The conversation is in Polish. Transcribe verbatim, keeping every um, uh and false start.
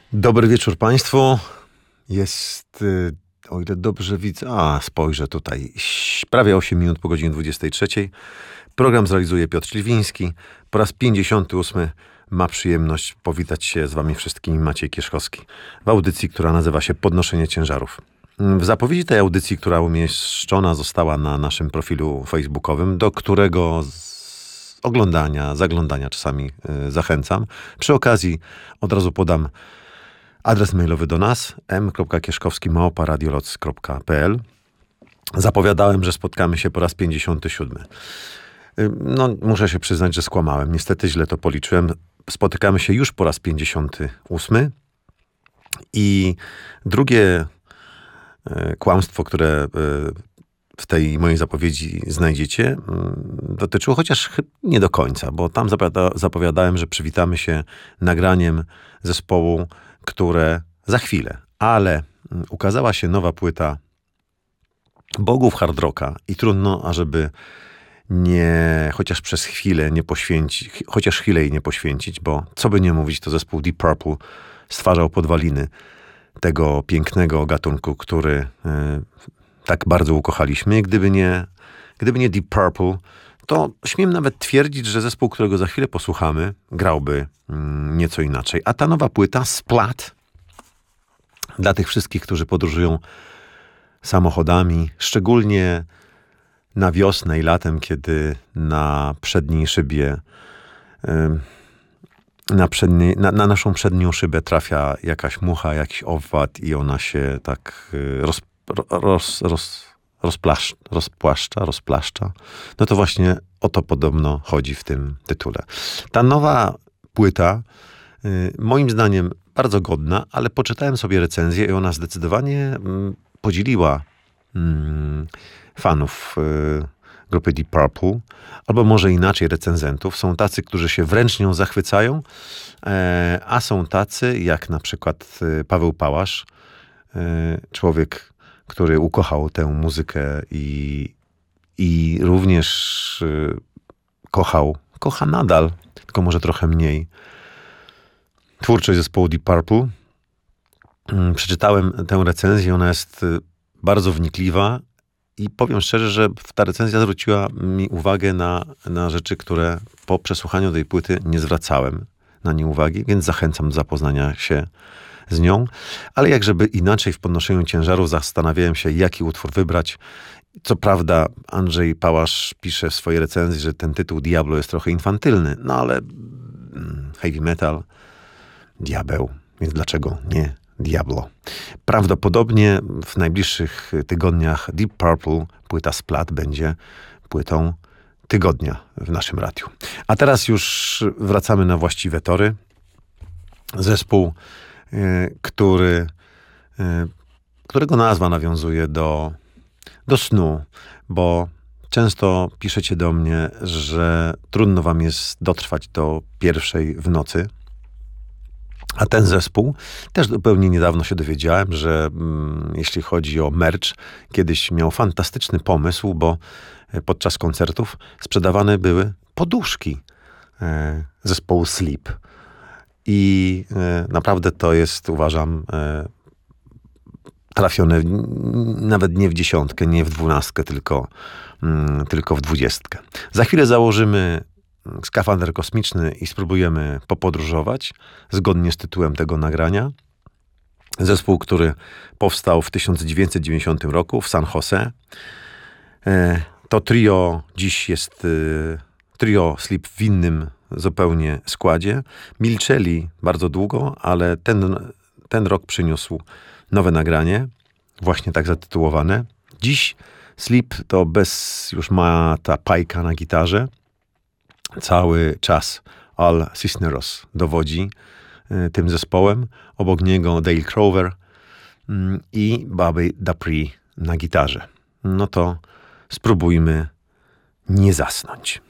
Dobry wieczór Państwu. Jest, o ile dobrze widzę, a spojrzę tutaj, prawie osiem minut po godzinie dwudziestej trzeciej. Program zrealizuje Piotr Śliwiński. Po raz pięćdziesiąty ósmy ma przyjemność powitać się z Wami wszystkimi Maciej Kierzkowski w audycji, która nazywa się Podnoszenie ciężarów. W zapowiedzi tej audycji, która umieszczona została na naszym profilu facebookowym, do którego z oglądania, zaglądania czasami y, zachęcam. Przy okazji od razu podam adres mailowy do nas m kropka kierzkowski małpa radioloc kropka p l. Zapowiadałem, że spotkamy się po raz pięćdziesiąty siódmy. No, muszę się przyznać, że skłamałem. Niestety źle to policzyłem. Spotykamy się już po raz pięćdziesiąty ósmy. I drugie e, kłamstwo, które e, w tej mojej zapowiedzi znajdziecie, e, dotyczyło chociaż nie do końca, bo tam zapowiada, zapowiadałem, że przywitamy się nagraniem zespołu, które za chwilę. Ale ukazała się nowa płyta bogów hard rocka i trudno, ażeby nie, chociaż przez chwilę nie poświęcić, chociaż chwilę jej nie poświęcić, bo co by nie mówić, to zespół Deep Purple stwarzał podwaliny tego pięknego gatunku, który y, tak bardzo ukochaliśmy. Gdyby nie, gdyby nie Deep Purple, to śmiem nawet twierdzić, że zespół, którego za chwilę posłuchamy, grałby y, nieco inaczej. A ta nowa płyta, Splat, dla tych wszystkich, którzy podróżują samochodami, szczególnie na wiosnę i latem, kiedy na przedniej szybie, na, przedniej, na, na naszą przednią szybę trafia jakaś mucha, jakiś owad i ona się tak roz, roz, roz, rozplaszcza, rozpłaszcza, rozplaszcza. No to właśnie o to podobno chodzi w tym tytule. Ta nowa płyta, moim zdaniem bardzo godna, ale poczytałem sobie recenzję i ona zdecydowanie podzieliła mm, fanów y, grupy Deep Purple, albo może inaczej recenzentów. Są tacy, którzy się wręcz nią zachwycają, e, a są tacy, jak na przykład y, Paweł Pałasz, y, człowiek, który ukochał tę muzykę i, i również y, kochał, kocha nadal, tylko może trochę mniej, twórczość zespołu Deep Purple. Y, przeczytałem tę recenzję, ona jest y, bardzo wnikliwa. I powiem szczerze, że ta recenzja zwróciła mi uwagę na, na rzeczy, które po przesłuchaniu tej płyty nie zwracałem na nie uwagi, więc zachęcam do zapoznania się z nią. Ale jak żeby inaczej w podnoszeniu ciężarów zastanawiałem się, jaki utwór wybrać. Co prawda Andrzej Pałasz pisze w swojej recenzji, że ten tytuł Diablo jest trochę infantylny, no ale heavy metal, diabeł, więc dlaczego nie Diablo? Prawdopodobnie w najbliższych tygodniach Deep Purple, płyta Splat, będzie płytą tygodnia w naszym radiu. A teraz już wracamy na właściwe tory. Zespół, y, który, y, którego nazwa nawiązuje do, do snu, bo często piszecie do mnie, że trudno wam jest dotrwać do pierwszej w nocy. A ten zespół, też zupełnie niedawno się dowiedziałem, że mm, jeśli chodzi o merch, kiedyś miał fantastyczny pomysł, bo podczas koncertów sprzedawane były poduszki e, zespołu Sleep. I e, naprawdę to jest, uważam, e, trafione nawet nie w dziesiątkę, nie w dwunastkę, tylko, mm, tylko w dwudziestkę. Za chwilę założymy skafander kosmiczny i spróbujemy popodróżować, zgodnie z tytułem tego nagrania. Zespół, który powstał w tysiąc dziewięćset dziewięćdziesiątym roku w San Jose. To trio dziś jest trio Sleep w innym zupełnie składzie. Milczeli bardzo długo, ale ten, ten rok przyniósł nowe nagranie, właśnie tak zatytułowane. Dziś Sleep to bez już ma ta Pajka na gitarze. Cały czas Al Cisneros dowodzi y, tym zespołem. Obok niego Dale Crover y, i Bobby Dupree na gitarze. No to spróbujmy nie zasnąć.